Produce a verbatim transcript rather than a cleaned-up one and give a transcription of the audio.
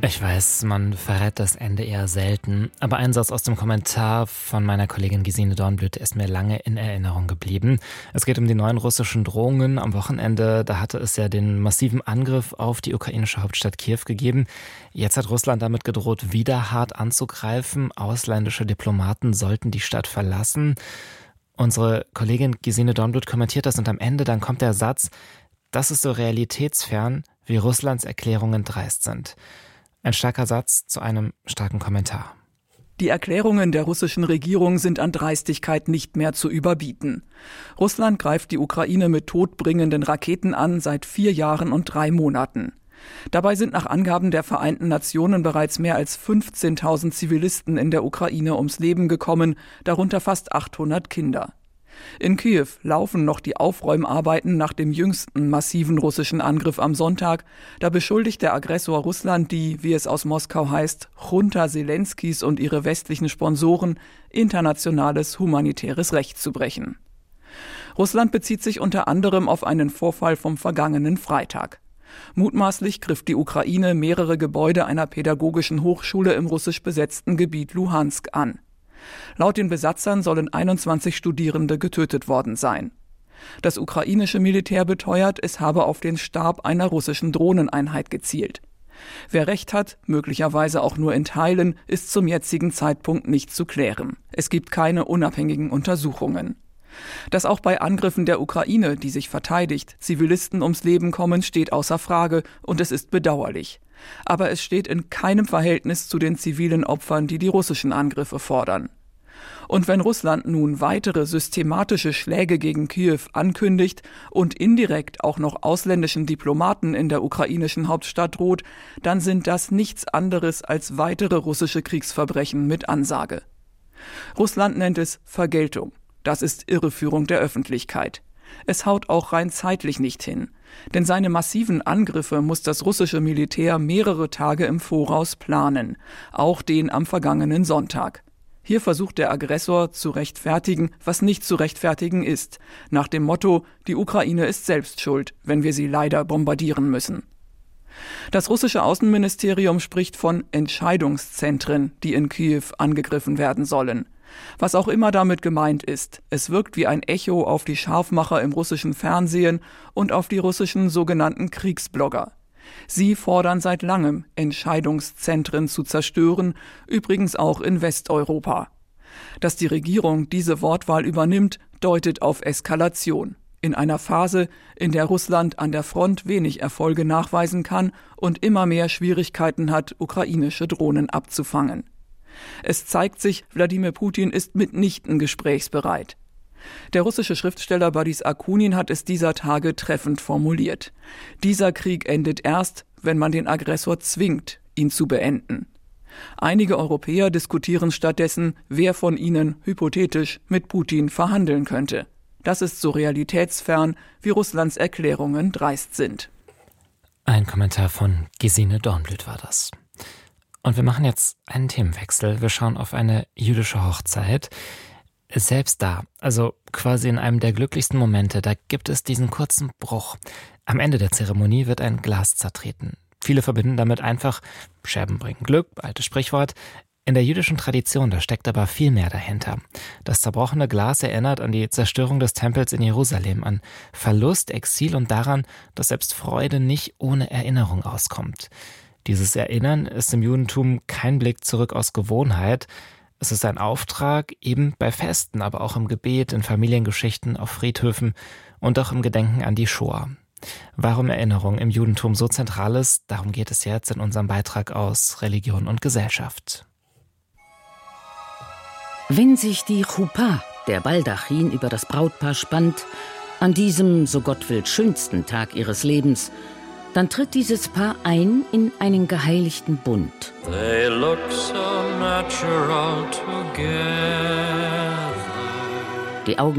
Ich weiß, man verrät das Ende eher selten, aber ein Satz aus dem Kommentar von meiner Kollegin Gesine Dornblüt ist mir lange in Erinnerung geblieben. Es geht um die neuen russischen Drohungen. Am Wochenende, da hatte es ja den massiven Angriff auf die ukrainische Hauptstadt Kiew gegeben. Jetzt hat Russland damit gedroht, wieder hart anzugreifen. Ausländische Diplomaten sollten die Stadt verlassen. Unsere Kollegin Gesine Dornblüt kommentiert das und am Ende dann kommt der Satz: Das ist so realitätsfern, wie Russlands Erklärungen dreist sind. Ein starker Satz zu einem starken Kommentar. Die Erklärungen der russischen Regierung sind an Dreistigkeit nicht mehr zu überbieten. Russland greift die Ukraine mit todbringenden Raketen an seit vier Jahren und drei Monaten. Dabei sind nach Angaben der Vereinten Nationen bereits mehr als fünfzehntausend Zivilisten in der Ukraine ums Leben gekommen, darunter fast achthundert Kinder. In Kiew laufen noch die Aufräumarbeiten nach dem jüngsten massiven russischen Angriff am Sonntag. Da beschuldigt der Aggressor Russland die, wie es aus Moskau heißt, Junta Selenskys und ihre westlichen Sponsoren, internationales humanitäres Recht zu brechen. Russland bezieht sich unter anderem auf einen Vorfall vom vergangenen Freitag. Mutmaßlich griff die Ukraine mehrere Gebäude einer pädagogischen Hochschule im russisch besetzten Gebiet Luhansk an. Laut den Besatzern sollen einundzwanzig Studierende getötet worden sein. Das ukrainische Militär beteuert, es habe auf den Stab einer russischen Drohneneinheit gezielt. Wer Recht hat, möglicherweise auch nur in Teilen, ist zum jetzigen Zeitpunkt nicht zu klären. Es gibt keine unabhängigen Untersuchungen. Dass auch bei Angriffen der Ukraine, die sich verteidigt, Zivilisten ums Leben kommen, steht außer Frage und es ist bedauerlich. Aber es steht in keinem Verhältnis zu den zivilen Opfern, die die russischen Angriffe fordern. Und wenn Russland nun weitere systematische Schläge gegen Kiew ankündigt und indirekt auch noch ausländischen Diplomaten in der ukrainischen Hauptstadt droht, dann sind das nichts anderes als weitere russische Kriegsverbrechen mit Ansage. Russland nennt es Vergeltung. Das ist Irreführung der Öffentlichkeit. Es haut auch rein zeitlich nicht hin. Denn seine massiven Angriffe muss das russische Militär mehrere Tage im Voraus planen. Auch den am vergangenen Sonntag. Hier versucht der Aggressor zu rechtfertigen, was nicht zu rechtfertigen ist. Nach dem Motto, die Ukraine ist selbst schuld, wenn wir sie leider bombardieren müssen. Das russische Außenministerium spricht von Entscheidungszentren, die in Kiew angegriffen werden sollen. Was auch immer damit gemeint ist, es wirkt wie ein Echo auf die Scharfmacher im russischen Fernsehen und auf die russischen sogenannten Kriegsblogger. Sie fordern seit langem, Entscheidungszentren zu zerstören, übrigens auch in Westeuropa. Dass die Regierung diese Wortwahl übernimmt, deutet auf Eskalation. In einer Phase, in der Russland an der Front wenig Erfolge nachweisen kann und immer mehr Schwierigkeiten hat, ukrainische Drohnen abzufangen. Es zeigt sich, Wladimir Putin ist mitnichten gesprächsbereit. Der russische Schriftsteller Boris Akunin hat es dieser Tage treffend formuliert. Dieser Krieg endet erst, wenn man den Aggressor zwingt, ihn zu beenden. Einige Europäer diskutieren stattdessen, wer von ihnen hypothetisch mit Putin verhandeln könnte. Das ist so realitätsfern, wie Russlands Erklärungen dreist sind. Ein Kommentar von Gesine Dornblüt war das. Und wir machen jetzt einen Themenwechsel. Wir schauen auf eine jüdische Hochzeit. Selbst da, also quasi in einem der glücklichsten Momente, da gibt es diesen kurzen Bruch. Am Ende der Zeremonie wird ein Glas zertreten. Viele verbinden damit einfach, Scherben bringen Glück, altes Sprichwort. In der jüdischen Tradition, da steckt aber viel mehr dahinter. Das zerbrochene Glas erinnert an die Zerstörung des Tempels in Jerusalem, an Verlust, Exil und daran, dass selbst Freude nicht ohne Erinnerung auskommt. Dieses Erinnern ist im Judentum kein Blick zurück aus Gewohnheit. Es ist ein Auftrag, eben bei Festen, aber auch im Gebet, in Familiengeschichten, auf Friedhöfen und auch im Gedenken an die Shoah. Warum Erinnerung im Judentum so zentral ist, darum geht es jetzt in unserem Beitrag aus Religion und Gesellschaft. Wenn sich die Chuppah, der Baldachin, über das Brautpaar spannt, an diesem, so Gott will, schönsten Tag ihres Lebens, dann tritt dieses Paar ein in einen geheiligten Bund. They look so natural together. Die Augen